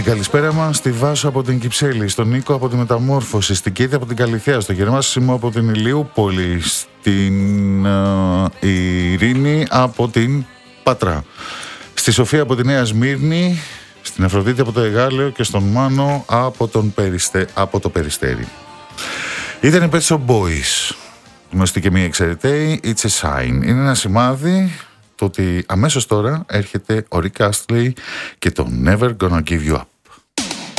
καλησπέρα μας στη Βάσο από την Κυψέλη, στον Νίκο από τη Μεταμόρφωση, στην Κίτη από την Καλυθέα, στο Γερμάσιμο από την Ηλιούπολη, στην Ειρήνη από την Πάτρα, στη Σοφία από τη Νέα Σμύρνη, στην Αφροδίτη από το Εγάλεο και στον Μάνο από το Περιστέρι. Ήταν οι Pet Shop Boys, γνωστοί και μη εξαιρεταίοι, It's a Sign. Είναι ένα σημάδι το ότι αμέσως τώρα έρχεται ο Rick Astley και το Never Gonna Give You Up.